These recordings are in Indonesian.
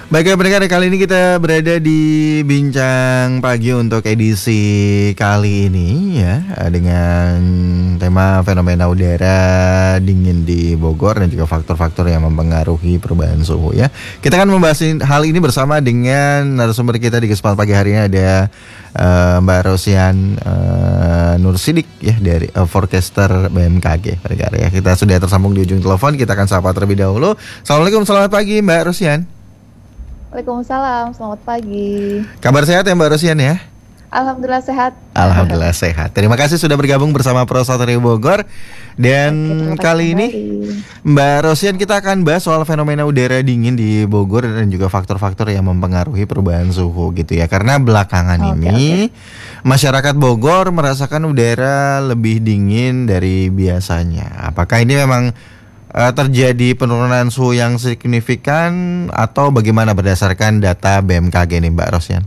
Baik ya pendengar, kali ini kita berada di Bincang Pagi untuk edisi kali ini ya, dengan tema fenomena udara dingin di Bogor dan juga faktor-faktor yang mempengaruhi perubahan suhu ya. Kita akan membahas hal ini bersama dengan narasumber kita di kesempatan pagi hari ini, ada Mbak Rosian Nursidik ya, dari forecaster BMKG pendengar ya. Kita sudah tersambung di ujung telepon, kita akan sapa terlebih dahulu. Assalamualaikum, selamat pagi Mbak Rosian. Waalaikumsalam, selamat pagi. Kabar sehat ya Mbak Rosian ya? Alhamdulillah sehat. Alhamdulillah sehat. Terima kasih sudah bergabung bersama Pro Satria Bogor. Dan kali ini Mbak Rosian, kita akan bahas soal fenomena udara dingin di Bogor dan juga faktor-faktor yang mempengaruhi perubahan suhu gitu ya. Karena belakangan ini masyarakat Bogor merasakan udara lebih dingin dari biasanya. Apakah ini memang terjadi penurunan suhu yang signifikan atau bagaimana berdasarkan data BMKG nih Mbak Rosian?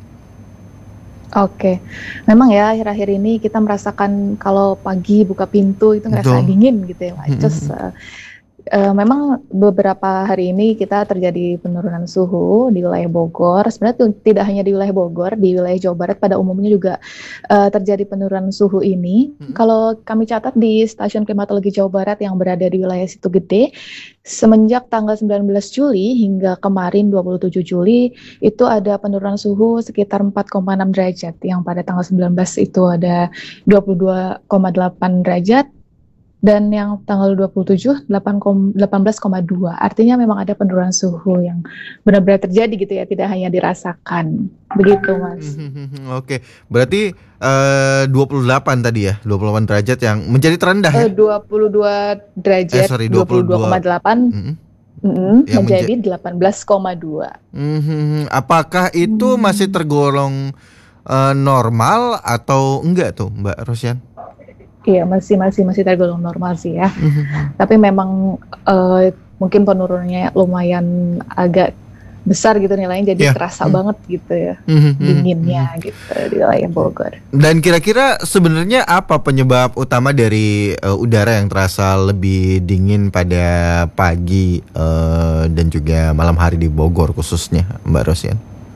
Oke, memang ya akhir-akhir ini kita merasakan kalau pagi buka pintu itu ngerasa dingin gitu ya, Terus memang beberapa hari ini kita terjadi penurunan suhu di wilayah Bogor. Sebenarnya tidak hanya di wilayah Bogor, di wilayah Jawa Barat pada umumnya juga terjadi penurunan suhu ini. Kalau kami catat di Stasiun Klimatologi Jawa Barat yang berada di wilayah Situgede, semenjak tanggal 19 Juli hingga kemarin 27 Juli itu ada penurunan suhu sekitar 4,6 derajat. Yang pada tanggal 19 itu ada 22,8 derajat. Dan yang tanggal 27 18,2. Artinya memang ada penurunan suhu yang benar-benar terjadi gitu ya, tidak hanya dirasakan. Begitu Mas. Oke, berarti 28 tadi ya, 28 derajat yang menjadi terendah ya? 22 derajat, 22,8 menjadi 18,2. Apakah itu masih tergolong normal atau enggak tuh Mbak Rosian? Iya, masih tergolong normal sih ya. Tapi memang mungkin penurunannya lumayan agak besar gitu nilainya, jadi terasa banget gitu ya, dinginnya gitu di wilayah Bogor. Dan kira-kira sebenarnya apa penyebab utama dari udara yang terasa lebih dingin pada pagi dan juga malam hari di Bogor khususnya Mbak Rosian?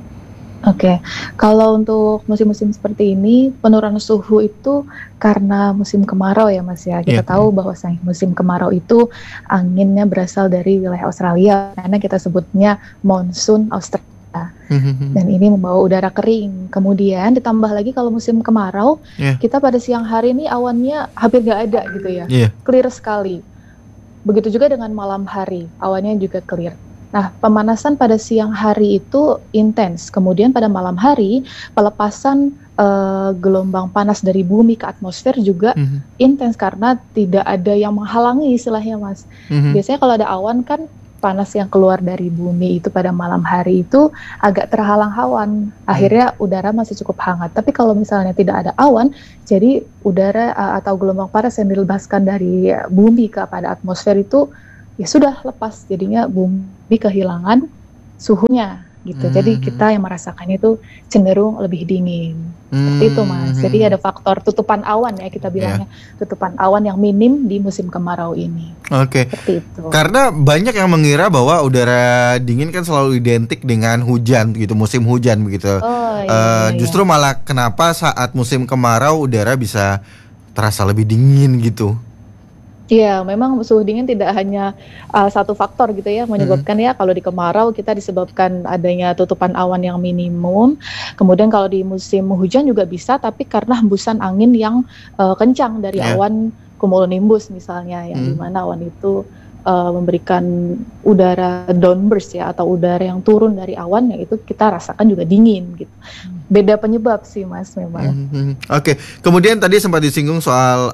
Oke, kalau untuk musim-musim seperti ini, penurunan suhu itu karena musim kemarau ya Mas ya. Kita tahu bahwa musim kemarau itu anginnya berasal dari wilayah Australia, karena kita sebutnya monsoon Australia. Dan ini membawa udara kering. Kemudian ditambah lagi kalau musim kemarau, kita pada siang hari ini awannya hampir gak ada gitu ya, clear sekali. Begitu juga dengan malam hari, awannya juga clear. Nah, pemanasan pada siang hari itu intens. Kemudian pada malam hari, pelepasan gelombang panas dari bumi ke atmosfer juga intens karena tidak ada yang menghalangi istilahnya, Mas. Biasanya kalau ada awan kan panas yang keluar dari bumi itu pada malam hari itu agak terhalang awan. Akhirnya udara masih cukup hangat. Tapi kalau misalnya tidak ada awan, jadi udara atau gelombang panas yang dilepaskan dari bumi kepada atmosfer itu ya sudah lepas, jadinya bumi kehilangan suhunya gitu. Jadi kita yang merasakannya itu cenderung lebih dingin. Seperti itu Mas. Jadi ada faktor tutupan awan ya, kita bilangnya tutupan awan yang minim di musim kemarau ini. Oke. Seperti itu. Karena banyak yang mengira bahwa udara dingin kan selalu identik dengan hujan gitu, musim hujan begitu. Justru malah kenapa saat musim kemarau udara bisa terasa lebih dingin gitu? Iya, memang suhu dingin tidak hanya satu faktor gitu ya menyebabkan ya. Kalau di kemarau kita disebabkan adanya tutupan awan yang minimum. Kemudian kalau di musim hujan juga bisa, tapi karena hembusan angin yang kencang dari awan cumulonimbus misalnya, yang dimana awan itu memberikan udara downburst ya, atau udara yang turun dari awan, ya itu kita rasakan juga dingin gitu. Beda penyebab sih Mas memang. Oke. Kemudian tadi sempat disinggung soal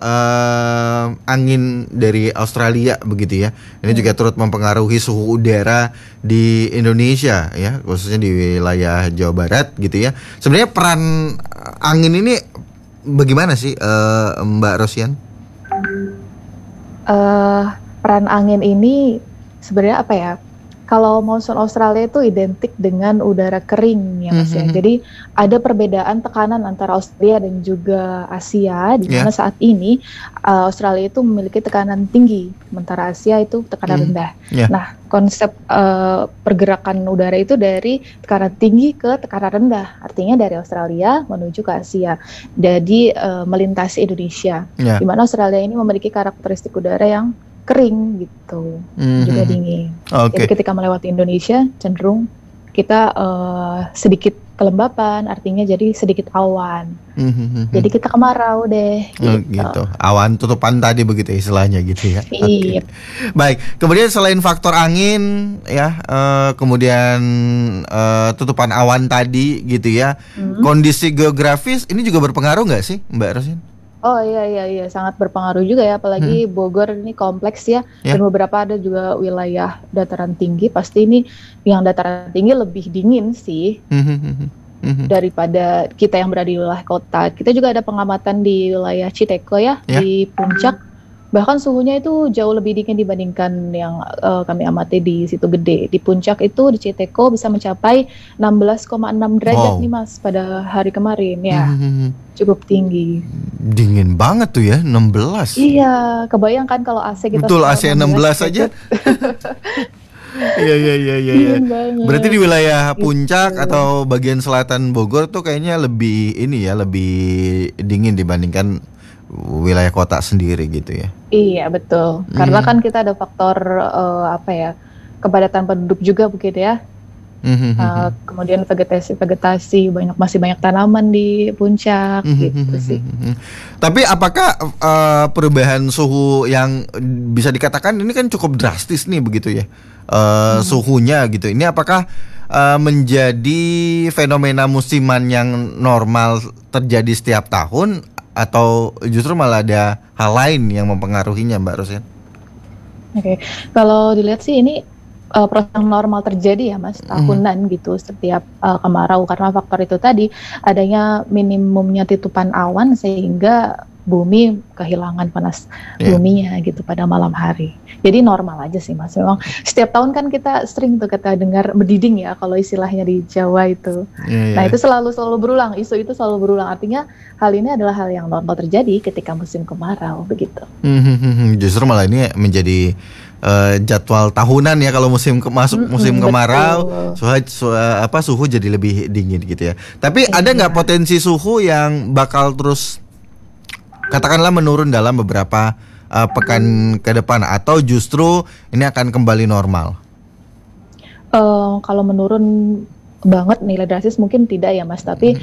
angin dari Australia begitu ya. Ini juga turut mempengaruhi suhu udara di Indonesia ya, khususnya di wilayah Jawa Barat gitu ya. Sebenarnya peran angin ini bagaimana sih Mbak Rosian? Peran angin ini sebenarnya apa ya? Kalau monsun Australia itu identik dengan udara kering ya Mas ya. Jadi ada perbedaan tekanan antara Australia dan juga Asia, di mana saat ini Australia itu memiliki tekanan tinggi, sementara Asia itu tekanan rendah. Nah, konsep pergerakan udara itu dari tekanan tinggi ke tekanan rendah, artinya dari Australia menuju ke Asia. Jadi melintasi Indonesia, di mana Australia ini memiliki karakteristik udara yang kering gitu, juga dingin. Jadi ketika melewati Indonesia cenderung kita sedikit kelembapan, artinya jadi sedikit awan. Jadi kita kemarau deh. Gitu. Awan tutupan tadi begitu istilahnya gitu ya. Iya. Baik. Kemudian selain faktor angin ya, kemudian tutupan awan tadi gitu ya, kondisi geografis ini juga berpengaruh nggak sih Mbak Rosin? Oh iya, sangat berpengaruh juga ya, apalagi Bogor ini kompleks ya, dan beberapa ada juga wilayah dataran tinggi. Pasti ini yang dataran tinggi lebih dingin sih daripada kita yang berada di wilayah kota. Kita juga ada pengamatan di wilayah Citeko ya, di Puncak. Bahkan suhunya itu jauh lebih dingin dibandingkan yang kami amati di Situ Gede. Di Puncak itu, di Citeko bisa mencapai 16,6 derajat nih Mas pada hari kemarin ya. Cukup tinggi. Dingin banget tuh ya, 16. Iya, kebayangkan kalau AC kita. Betul, AC 16 aja. Iya. Berarti di wilayah Puncak atau bagian selatan Bogor tuh kayaknya lebih ini ya, lebih dingin dibandingkan wilayah kota sendiri gitu ya. Iya betul, karena kan kita ada faktor kepadatan penduduk juga begitu ya. Kemudian vegetasi masih banyak tanaman di Puncak gitu sih. Tapi apakah perubahan suhu yang bisa dikatakan ini kan cukup drastis nih begitu ya, suhunya gitu. Ini apakah menjadi fenomena musiman yang normal terjadi setiap tahun, atau justru malah ada hal lain yang mempengaruhinya Mbak Rosin? Oke, kalau dilihat sih ini proses yang normal terjadi ya Mas, tahunan gitu setiap kemarau, karena faktor itu tadi, adanya minimumnya titupan awan sehingga bumi kehilangan panas buminya gitu pada malam hari. Jadi normal aja sih Mas. Memang setiap tahun kan kita sering tuh kita dengar mendiding ya kalau istilahnya di Jawa itu. Nah itu selalu berulang, isu itu selalu berulang. Artinya hal ini adalah hal yang normal terjadi ketika musim kemarau begitu. Justru malah ini menjadi jadwal tahunan ya kalau musim kemarau, suhu jadi lebih dingin gitu ya. Tapi ada nggak potensi suhu yang bakal terus katakanlah menurun dalam beberapa pekan ke depan, atau justru ini akan kembali normal? Kalau menurun banget nilai drastis mungkin tidak ya Mas, tapi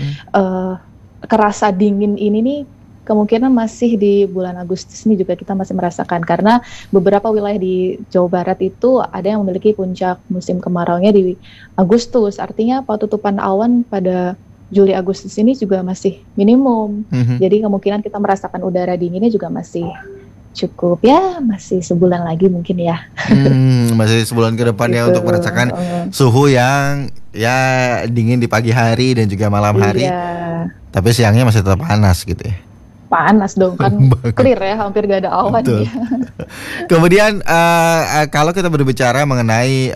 kerasa dingin ini nih kemungkinan masih di bulan Agustus ini juga kita masih merasakan, karena beberapa wilayah di Jawa Barat itu ada yang memiliki puncak musim kemaraunya di Agustus. Artinya tutupan awan pada Juli Agustus ini juga masih minimum. Jadi kemungkinan kita merasakan udara dinginnya juga masih cukup ya, masih sebulan lagi mungkin ya. Masih sebulan ke depan ya untuk merasakan suhu yang ya dingin di pagi hari dan juga malam hari. Tapi siangnya masih tetap panas gitu ya. Panas dong kan, clear ya, hampir gak ada awan ya. Kemudian kalau kita berbicara mengenai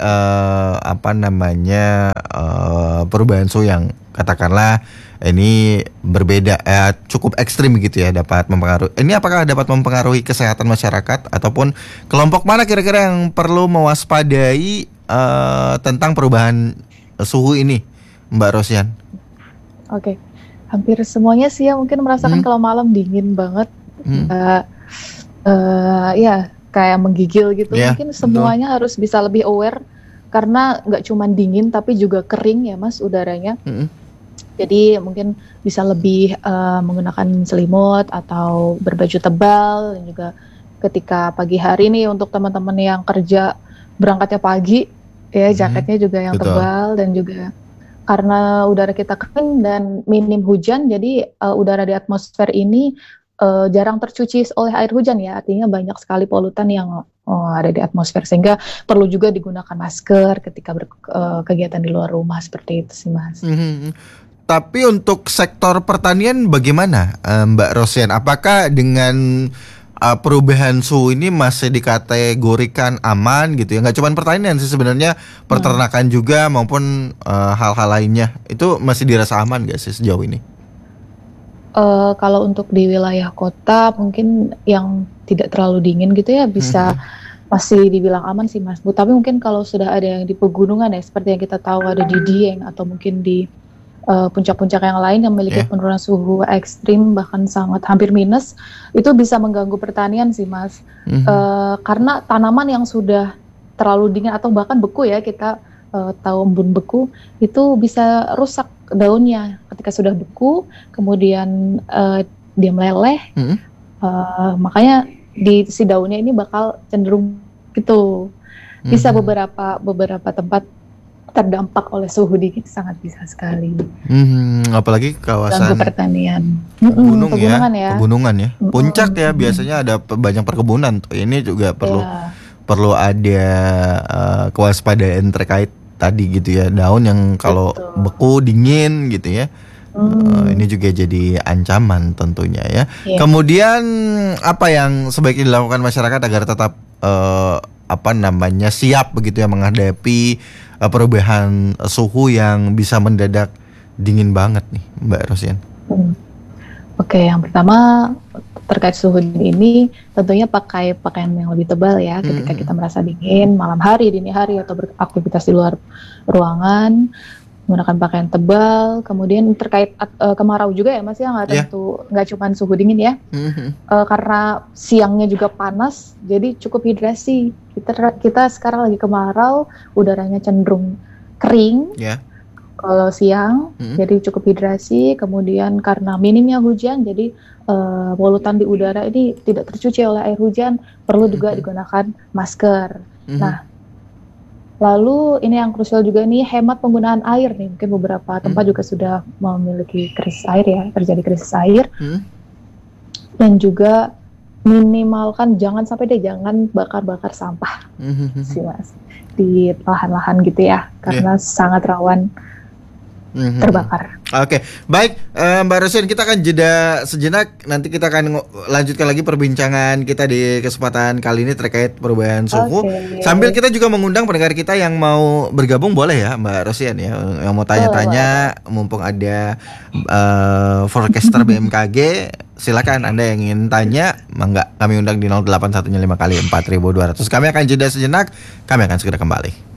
perubahan suhu yang katakanlah ini berbeda, cukup ekstrim gitu ya, dapat mempengaruhi. Ini apakah dapat mempengaruhi kesehatan masyarakat, ataupun kelompok mana kira-kira yang perlu mewaspadai tentang perubahan suhu ini, Mbak Rosian? Oke. Hampir semuanya sih ya mungkin merasakan kalau malam dingin banget, ya kayak menggigil gitu. Mungkin semuanya harus bisa lebih aware, karena nggak cuma dingin tapi juga kering ya Mas udaranya. Jadi mungkin bisa lebih menggunakan selimut atau berbaju tebal, dan juga ketika pagi hari nih untuk teman-teman yang kerja berangkatnya pagi ya, jaketnya juga yang tebal, dan juga karena udara kita kering dan minim hujan, jadi udara di atmosfer ini jarang tercuci oleh air hujan ya, artinya banyak sekali polutan yang ada di atmosfer, sehingga perlu juga digunakan masker ketika berkegiatan di luar rumah, seperti itu sih Mas. Tapi untuk sektor pertanian bagaimana Mbak Rosian? Apakah dengan perubahan suhu ini masih dikategorikan aman gitu ya? Nggak cuma pertanian sih sebenarnya, peternakan juga maupun hal-hal lainnya itu masih dirasa aman nggak sih sejauh ini? Kalau untuk di wilayah kota mungkin yang tidak terlalu dingin gitu ya bisa masih dibilang aman sih Mas Bu. Tapi mungkin kalau sudah ada yang di pegunungan ya, seperti yang kita tahu ada di Dieng atau mungkin di puncak-puncak yang lain yang memiliki penurunan suhu ekstrim bahkan sangat hampir minus, itu bisa mengganggu pertanian sih Mas. Karena tanaman yang sudah terlalu dingin atau bahkan beku ya, kita tahu embun beku itu bisa rusak daunnya ketika sudah beku, kemudian dia meleleh, makanya di si daunnya ini bakal cenderung gitu. Bisa beberapa tempat terdampak oleh suhu dingin, sangat bisa sekali. Apalagi kawasan pertanian, gunung pegunungan ya, pegunungan ya, puncak ya biasanya ada banyak perkebunan tuh. Ini juga perlu ada kewaspadaan terkait tadi gitu ya, daun yang kalau beku dingin gitu ya. Ini juga jadi ancaman tentunya ya. Kemudian apa yang sebaiknya dilakukan masyarakat agar tetap siap begitu ya menghadapi perubahan suhu yang bisa mendadak dingin banget nih, Mbak Rosian? Oke, yang pertama terkait suhu ini tentunya pakai pakaian yang lebih tebal ya ketika kita merasa dingin malam hari, dini hari atau beraktivitas di luar ruangan, menggunakan pakaian tebal. Kemudian terkait kemarau juga ya Mas ya, nggak cuma suhu dingin ya, karena siangnya juga panas, jadi cukup hidrasi. Kita sekarang lagi kemarau, udaranya cenderung kering kalau siang, jadi cukup hidrasi. Kemudian karena minimnya hujan, jadi polutan di udara ini tidak tercuci oleh air hujan, perlu juga digunakan masker. Nah, lalu ini yang krusial juga nih, hemat penggunaan air nih. Mungkin beberapa tempat juga sudah memiliki krisis air ya, terjadi krisis air. Dan juga minimalkan, jangan bakar-bakar sampah sih Mas di lahan-lahan gitu ya, karena sangat rawan terbakar. Oke, baik Mbak Rosian, kita akan jeda sejenak. Nanti kita akan lanjutkan lagi perbincangan kita di kesempatan kali ini terkait perubahan suhu. Sambil kita juga mengundang pendengar kita yang mau bergabung, boleh ya Mbak Rosian ya, yang mau tanya-tanya, mumpung ada forecaster BMKG. Silakan Anda yang ingin tanya, mangga kami undang di 0815 kali 4200. Kami akan jeda sejenak, kami akan segera kembali.